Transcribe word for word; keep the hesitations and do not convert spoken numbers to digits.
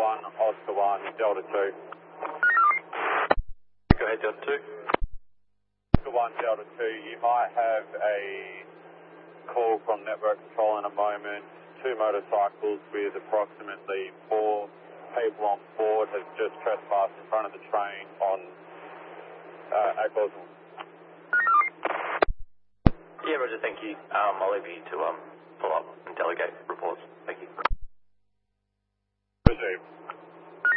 one, Oscar one, Delta two. Go ahead, Delta two. Oscar one, Delta two, you might have a call from Network Control in a moment. Two motorcycles with approximately four people on board has just trespassed in front of the train on uh, at Goswell. Yeah, Roger, thank you. Um, I'll leave you to um, follow up and delegate reports. Thank you. Received.